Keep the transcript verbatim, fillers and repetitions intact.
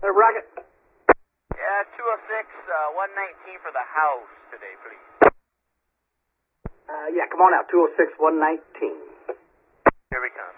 Hey, Rocket. Yeah, two oh six, uh, one nineteen for the house today, please. Uh, yeah, come on out, two oh six, one nineteen. Here we come.